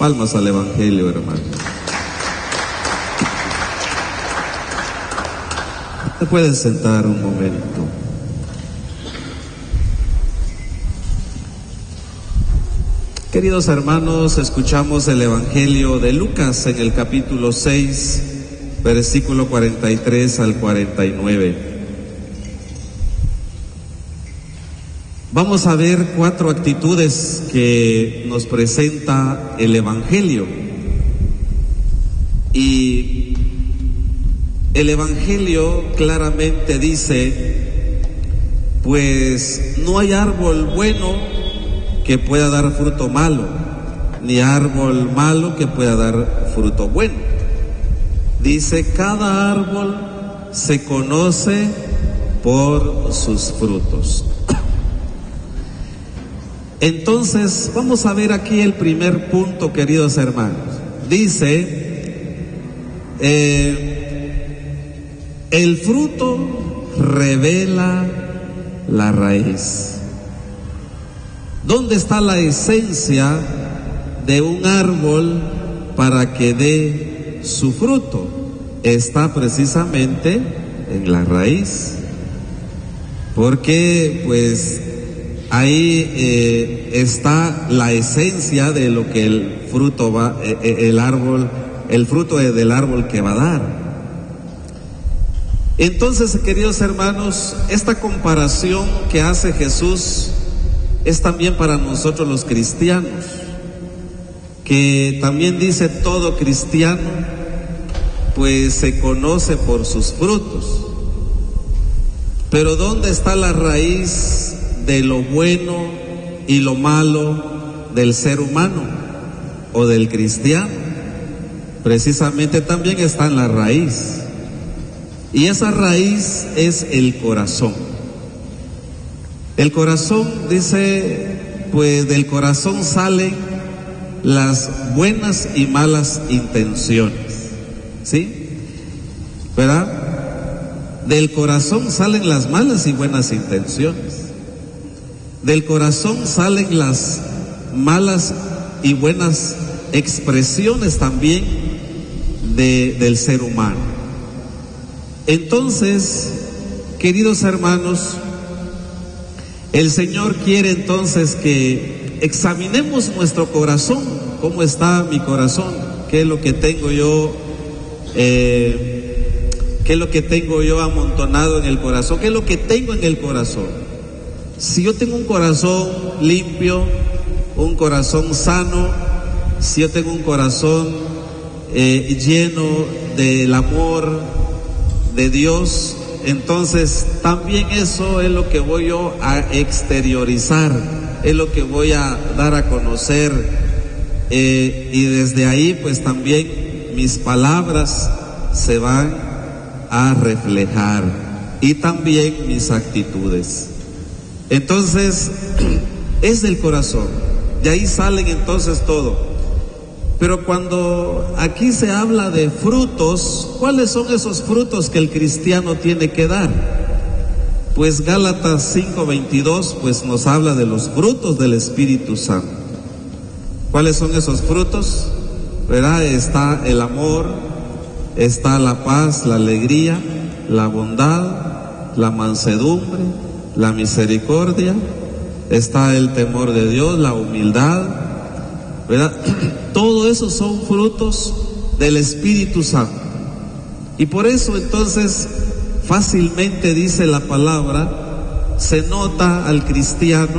Palmas al Evangelio, hermano. Se pueden sentar un momento. Queridos hermanos, escuchamos el Evangelio de Lucas en el capítulo 6, versículo 43 al 49. Vamos a ver 4 actitudes que nos presenta el Evangelio. Y el Evangelio claramente dice, pues no hay árbol bueno que pueda dar fruto malo, ni árbol malo que pueda dar fruto bueno. Dice, cada árbol se conoce por sus frutos. Entonces, vamos a ver aquí el primer punto, queridos hermanos. Dice, el fruto revela la raíz. ¿Dónde está la esencia de un árbol para que dé su fruto? Está precisamente en la raíz. Porque pues ahí está la esencia de lo que el fruto va, el fruto del árbol que va a dar. Entonces, queridos hermanos, esta comparación que hace Jesús es también para nosotros los cristianos, que también dice todo cristiano pues se conoce por sus frutos. Pero ¿dónde está la raíz de lo bueno y lo malo del ser humano o del cristiano? Precisamente también está en la raíz, y esa raíz es el corazón. El corazón, dice, pues del corazón salen las buenas y malas intenciones, ¿sí? ¿Verdad? Del corazón salen las malas y buenas intenciones. Del corazón salen las malas y buenas expresiones también del ser humano. Entonces, queridos hermanos, el Señor quiere entonces que examinemos nuestro corazón. ¿Cómo está mi corazón? ¿Qué es lo que tengo yo? ¿Qué es lo que tengo yo amontonado en el corazón? ¿Qué es lo que tengo en el corazón? Si yo tengo un corazón limpio, un corazón sano, si yo tengo un corazón lleno del amor de Dios, entonces también eso es lo que voy yo a exteriorizar, es lo que voy a dar a conocer, y desde ahí pues también mis palabras se van a reflejar, y también mis actitudes. Entonces es del corazón, de ahí salen entonces todo. Pero cuando aquí se habla de frutos, ¿cuáles son esos frutos que el cristiano tiene que dar? Pues Gálatas 5:22 pues nos habla de los frutos del Espíritu Santo. ¿Cuáles son esos frutos? ¿Verdad? Está el amor, está la paz, la alegría, la bondad, la mansedumbre, la misericordia, está el temor de Dios, la humildad, ¿verdad? Todo eso son frutos del Espíritu Santo. Y por eso entonces fácilmente dice la palabra, se nota al cristiano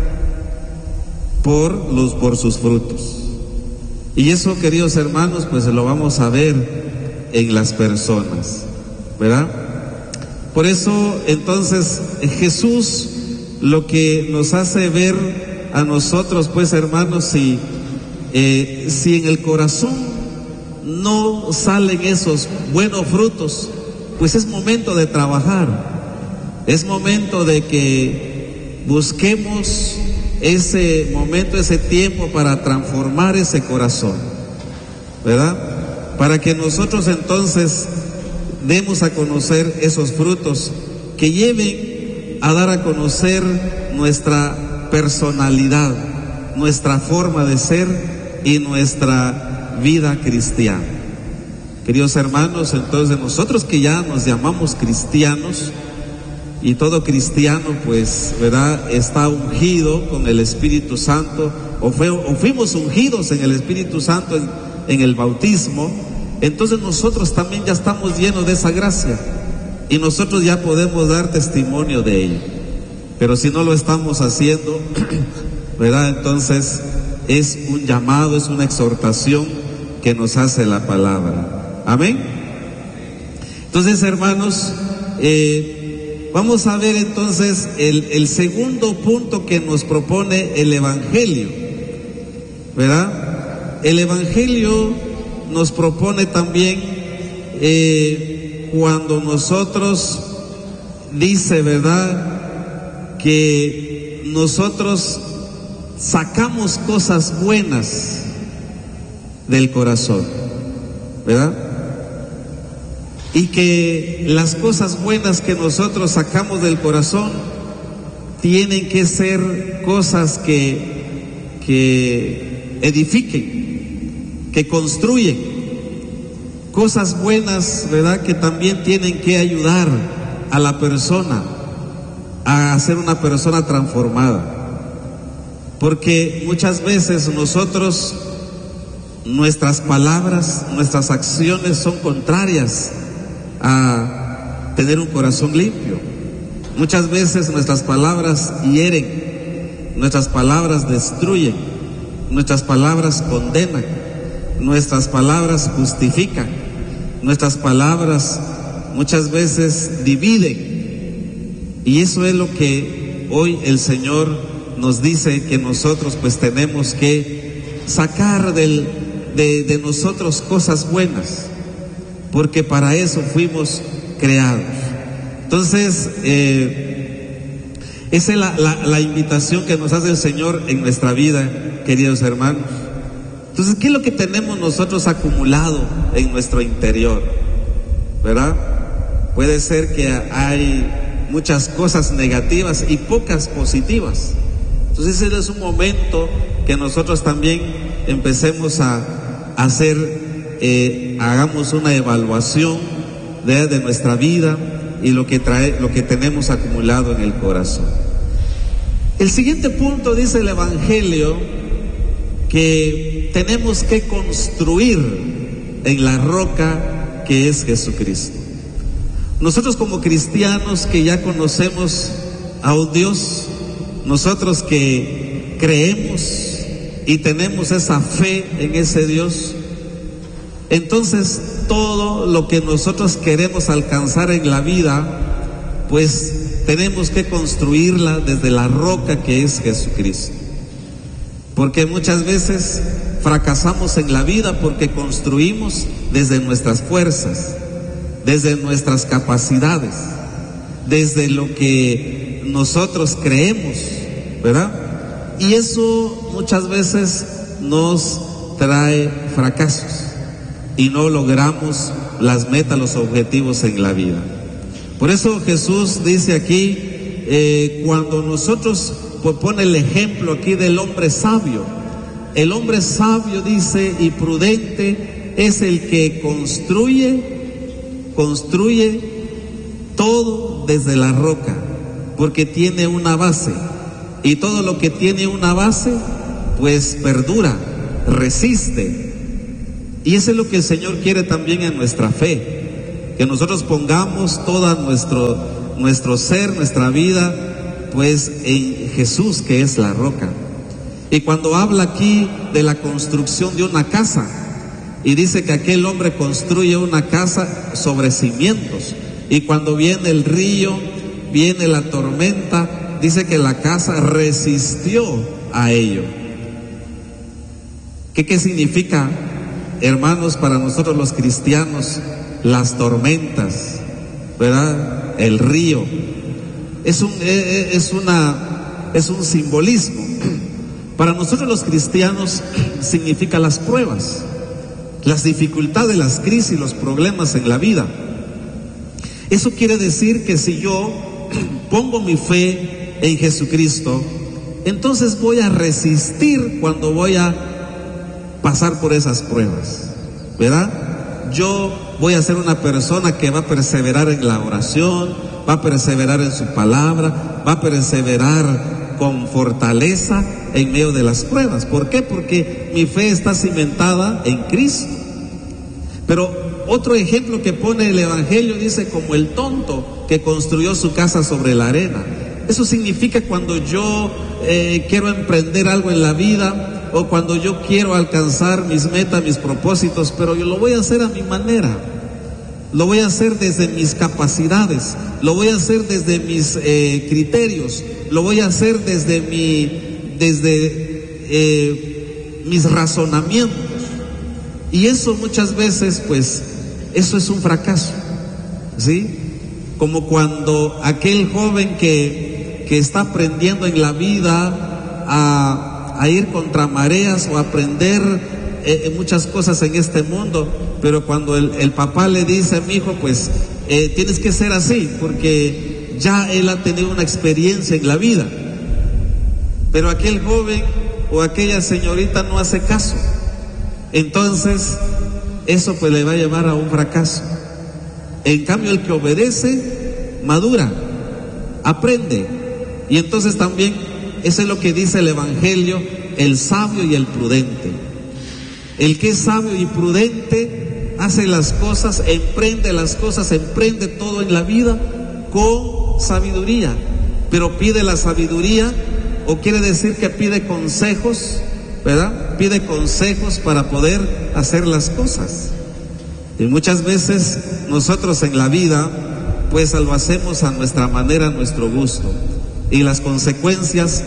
por sus frutos. Y eso, queridos hermanos, pues lo vamos a ver en las personas, ¿verdad? Por eso entonces Jesús lo que nos hace ver a nosotros, pues hermanos, si en el corazón no salen esos buenos frutos, pues es momento de trabajar, es momento de que busquemos ese momento, ese tiempo para transformar ese corazón, ¿verdad? Para que nosotros entonces demos a conocer esos frutos que lleven a dar a conocer nuestra personalidad, nuestra forma de ser, y nuestra vida cristiana. Queridos hermanos, entonces nosotros que ya nos llamamos cristianos, y todo cristiano, pues, ¿verdad?, está ungido con el Espíritu Santo, o fuimos ungidos en el Espíritu Santo en el bautismo. Entonces nosotros también ya estamos llenos de esa gracia, y nosotros ya podemos dar testimonio de ello. Pero si no lo estamos haciendo, ¿verdad?, entonces es un llamado, es una exhortación que nos hace la palabra. Amén. Entonces, hermanos, vamos a ver entonces el segundo punto que nos propone el Evangelio, ¿verdad? El Evangelio nos propone también cuando nosotros dice, ¿verdad?, que nosotros sacamos cosas buenas del corazón, ¿verdad? Y que las cosas buenas que nosotros sacamos del corazón tienen que ser cosas que edifiquen, que construyen, cosas buenas, ¿verdad?, que también tienen que ayudar a la persona a ser una persona transformada. Porque muchas veces nosotros, nuestras palabras, nuestras acciones son contrarias a tener un corazón limpio. Muchas veces nuestras palabras hieren, nuestras palabras destruyen, nuestras palabras condenan, nuestras palabras justifican, nuestras palabras muchas veces dividen. Y eso es lo que hoy el Señor nos dice, que nosotros pues tenemos que sacar de nosotros cosas buenas, porque para eso fuimos creados. Entonces, esa es la invitación que nos hace el Señor en nuestra vida, queridos hermanos. Entonces, ¿qué es lo que tenemos nosotros acumulado en nuestro interior? ¿Verdad? Puede ser que hay muchas cosas negativas y pocas positivas. Entonces, ese es un momento que nosotros también empecemos a hacer, hagamos una evaluación de nuestra vida y lo que tenemos acumulado en el corazón. El siguiente punto dice el Evangelio que tenemos que construir en la roca que es Jesucristo. Nosotros como cristianos que ya conocemos a un Dios, nosotros que creemos y tenemos esa fe en ese Dios, entonces todo lo que nosotros queremos alcanzar en la vida, pues tenemos que construirla desde la roca que es Jesucristo. Porque muchas veces fracasamos en la vida porque construimos desde nuestras fuerzas, desde nuestras capacidades, desde lo que nosotros creemos, ¿verdad? Y eso muchas veces nos trae fracasos y no logramos las metas, los objetivos en la vida. Por eso Jesús dice aquí, cuando nosotros pone el ejemplo aquí del hombre sabio, el hombre sabio dice y prudente es el que construye todo desde la roca, porque tiene una base, y todo lo que tiene una base pues perdura, resiste. Y eso es lo que el Señor quiere también en nuestra fe, que nosotros pongamos todo nuestro ser, nuestra vida pues en Jesús, que es la roca. Y cuando habla aquí de la construcción de una casa, y dice que aquel hombre construye una casa sobre cimientos, y cuando viene el río, viene la tormenta, dice que la casa resistió a ello. ¿Qué significa, hermanos, para nosotros los cristianos, las tormentas, ¿verdad? El río. Es un simbolismo. Para nosotros los cristianos significa las pruebas, las dificultades, las crisis, los problemas en la vida. Eso quiere decir que si yo pongo mi fe en Jesucristo, entonces voy a resistir cuando voy a pasar por esas pruebas, ¿verdad? Yo voy a ser una persona que va a perseverar en la oración, va a perseverar en su palabra, va a perseverar con fortaleza en medio de las pruebas. ¿Por qué? Porque mi fe está cimentada en Cristo. Pero otro ejemplo que pone el Evangelio dice, como el tonto que construyó su casa sobre la arena. Eso significa cuando yo quiero emprender algo en la vida, o cuando yo quiero alcanzar mis metas, mis propósitos, pero yo lo voy a hacer a mi manera, lo voy a hacer desde mis capacidades, lo voy a hacer desde mis criterios, lo voy a hacer desde mis razonamientos. Y eso muchas veces, pues, eso es un fracaso, ¿sí? Como cuando aquel joven que está aprendiendo en la vida a ir contra mareas o aprender muchas cosas en este mundo, pero cuando el papá le dice, mi hijo, pues tienes que ser así, porque ya él ha tenido una experiencia en la vida, pero aquel joven o aquella señorita no hace caso, entonces eso pues le va a llevar a un fracaso. En cambio, el que obedece madura, aprende. Y entonces también eso es lo que dice el Evangelio, el sabio y el prudente. El que es sabio y prudente hace las cosas, emprende todo en la vida con sabiduría. Pero pide la sabiduría, o quiere decir que pide consejos, ¿verdad? Pide consejos para poder hacer las cosas. Y muchas veces nosotros en la vida, pues lo hacemos a nuestra manera, a nuestro gusto. Y las consecuencias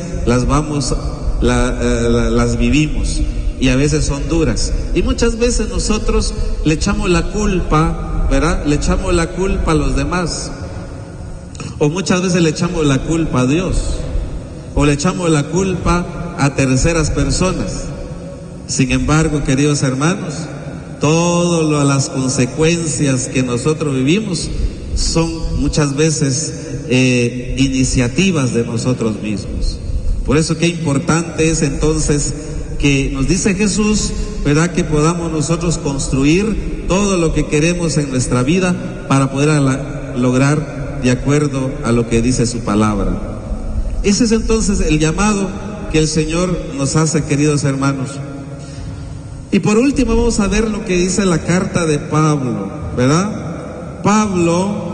las vivimos, y a veces son duras. Y muchas veces nosotros le echamos la culpa, ¿verdad? Le echamos la culpa a los demás. O muchas veces le echamos la culpa a Dios. O le echamos la culpa a terceras personas. Sin embargo, queridos hermanos, todas las consecuencias que nosotros vivimos son muchas veces iniciativas de nosotros mismos. Por eso qué importante es entonces que nos dice Jesús, ¿verdad?, que podamos nosotros construir todo lo que queremos en nuestra vida para poder lograr de acuerdo a lo que dice su palabra. Ese es entonces el llamado que el Señor nos hace, queridos hermanos. Y por último vamos a ver lo que dice la carta de Pablo, ¿verdad? Pablo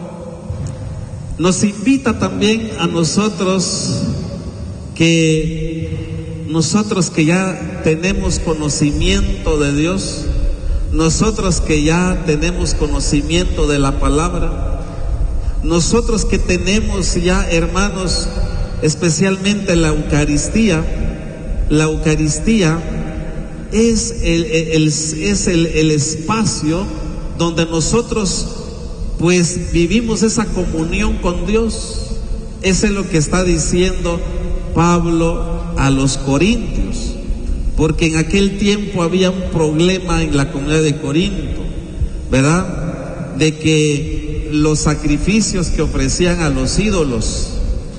nos invita también a nosotros que ya tenemos conocimiento de Dios, nosotros que ya tenemos conocimiento de la palabra, nosotros que tenemos ya, hermanos, especialmente la Eucaristía. La Eucaristía es el espacio donde nosotros pues vivimos esa comunión con Dios. Eso es lo que está diciendo Pablo a los corintios, porque en aquel tiempo había un problema en la comunidad de Corinto, ¿verdad? De que los sacrificios que ofrecían a los ídolos,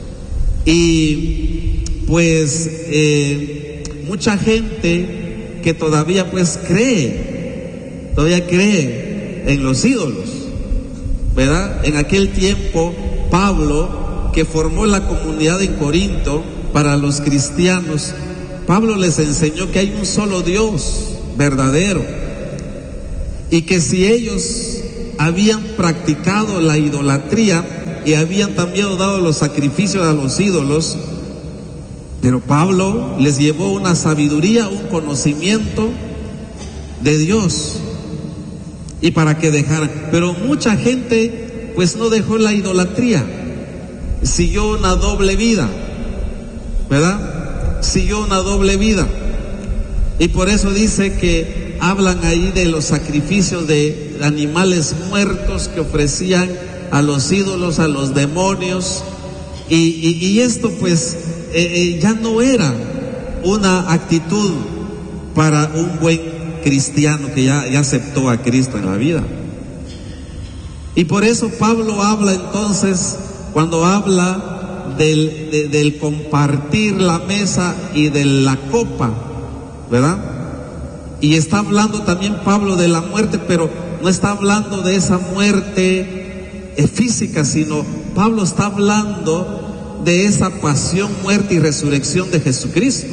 y pues mucha gente que todavía pues cree en los ídolos, ¿verdad? En aquel tiempo Pablo, que formó la comunidad en Corinto para los cristianos, Pablo les enseñó que hay un solo Dios verdadero, y que si ellos habían practicado la idolatría y habían también dado los sacrificios a los ídolos, pero Pablo les llevó una sabiduría, un conocimiento de Dios, y para que dejaran. Pero mucha gente pues no dejó la idolatría, siguió una doble vida, ¿verdad? Siguió una doble vida. Y por eso dice que hablan ahí de los sacrificios de animales muertos que ofrecían a los ídolos, a los demonios, y esto pues ya no era una actitud para un buen cristiano que ya aceptó a Cristo en la vida. Y por eso Pablo habla entonces, cuando habla del compartir la mesa y de la copa, ¿verdad? Y está hablando también Pablo de la muerte, pero no está hablando de esa muerte física, sino Pablo está hablando de esa pasión, muerte y resurrección de Jesucristo.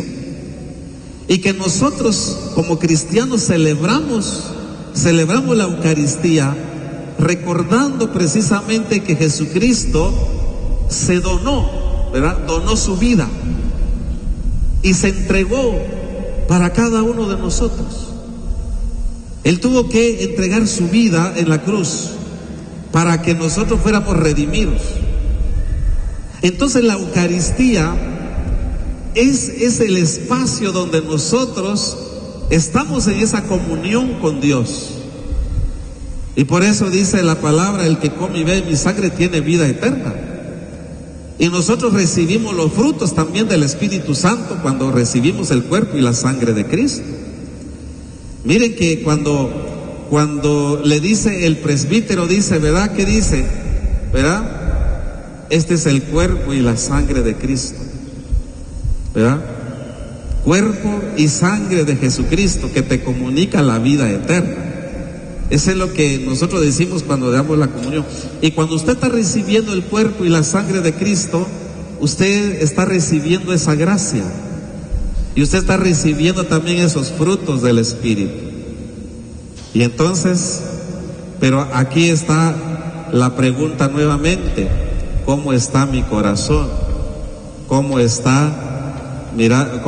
Y que nosotros como cristianos celebramos la Eucaristía recordando precisamente que Jesucristo se donó, ¿verdad? Donó su vida y se entregó para cada uno de nosotros. Él tuvo que entregar su vida en la cruz para que nosotros fuéramos redimidos. Entonces la Eucaristía es el espacio donde nosotros estamos en esa comunión con Dios. Y por eso dice la palabra: el que come y bebe mi sangre tiene vida eterna. Y nosotros recibimos los frutos también del Espíritu Santo cuando recibimos el cuerpo y la sangre de Cristo. Miren que cuando le dice el presbítero, dice, ¿verdad? ¿Qué dice? ¿Verdad? Este es el cuerpo y la sangre de Cristo, ¿verdad? Cuerpo y sangre de Jesucristo que te comunica la vida eterna. Eso es lo que nosotros decimos cuando damos la comunión. Y cuando usted está recibiendo el cuerpo y la sangre de Cristo, usted está recibiendo esa gracia. Y usted está recibiendo también esos frutos del Espíritu. Y entonces, pero aquí está la pregunta nuevamente: ¿cómo está mi corazón? ¿Cómo está? Mira,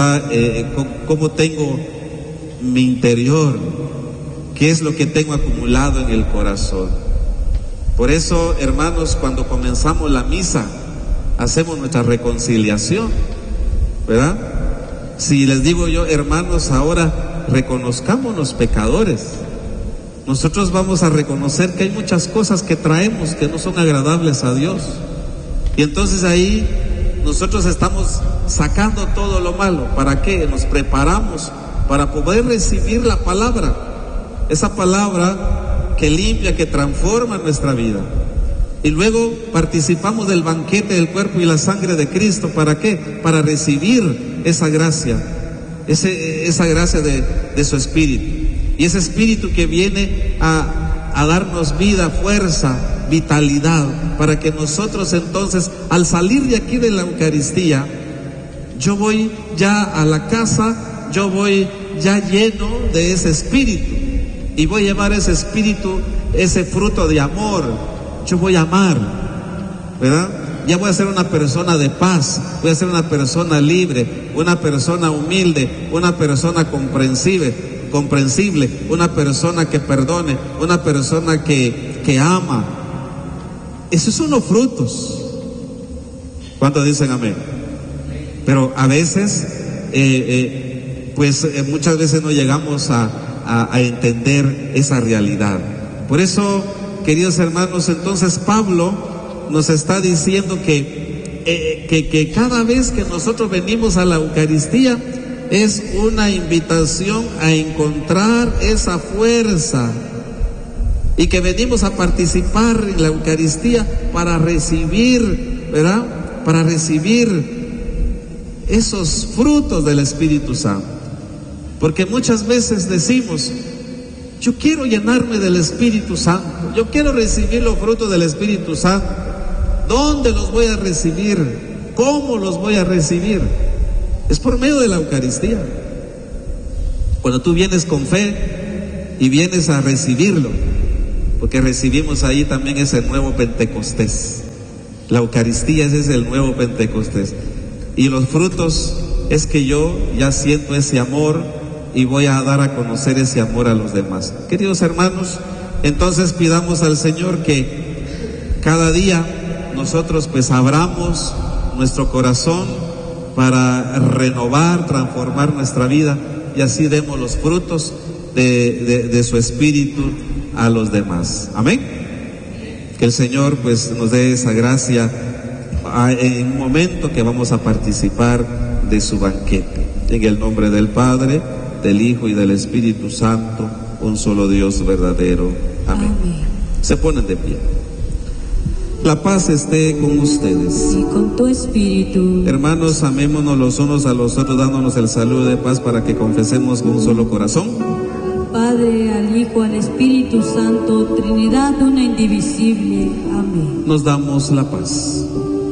¿cómo tengo mi interior? ¿Qué es lo que tengo acumulado en el corazón? Por eso, hermanos, cuando comenzamos la misa, hacemos nuestra reconciliación, ¿verdad? Si les digo yo, hermanos, ahora reconozcámonos pecadores, nosotros vamos a reconocer que hay muchas cosas que traemos que no son agradables a Dios. Y entonces ahí nosotros estamos sacando todo lo malo. ¿Para qué? Nos preparamos para poder recibir la palabra. Esa palabra que limpia, que transforma nuestra vida. Y luego participamos del banquete del cuerpo y la sangre de Cristo. ¿Para qué? Para recibir esa gracia, esa gracia de su Espíritu. Y ese Espíritu que viene a darnos vida, fuerza, vitalidad, para que nosotros entonces, al salir de aquí de la Eucaristía, yo voy ya a la casa, yo voy ya lleno de ese Espíritu. Y voy a llevar ese espíritu, ese fruto de amor. Yo voy a amar, ¿verdad? Ya voy a ser una persona de paz, voy a ser una persona libre, una persona humilde, una persona comprensible, una persona que perdone, una persona que ama. Esos son los frutos. ¿Cuántos dicen amén? Pero a veces, muchas veces no llegamos a entender esa realidad. Por eso, queridos hermanos, entonces Pablo nos está diciendo que cada vez que nosotros venimos a la Eucaristía es una invitación a encontrar esa fuerza, y que venimos a participar en la Eucaristía para recibir, ¿verdad? Para recibir esos frutos del Espíritu Santo. Porque muchas veces decimos: yo quiero llenarme del Espíritu Santo, yo quiero recibir los frutos del Espíritu Santo. ¿Dónde los voy a recibir? ¿Cómo los voy a recibir? Es por medio de la Eucaristía. Cuando tú vienes con fe y vienes a recibirlo, porque recibimos ahí también ese nuevo Pentecostés. La Eucaristía ese es el nuevo Pentecostés. Y los frutos es que yo ya siento ese amor y voy a dar a conocer ese amor a los demás. Queridos hermanos, entonces pidamos al Señor que cada día nosotros abramos nuestro corazón para renovar, transformar nuestra vida, y así demos los frutos de su Espíritu a los demás. Amén. Que el Señor nos dé esa gracia en un momento que vamos a participar de su banquete. En el nombre del Padre, del Hijo y del Espíritu Santo, un solo Dios verdadero. Amén. Se ponen de pie. La paz esté con ustedes. Y con tu espíritu. Hermanos, amémonos los unos a los otros, dándonos el saludo de paz para que confesemos con un solo corazón. Padre, al Hijo, al Espíritu Santo, Trinidad una indivisible. Amén. Nos damos la paz.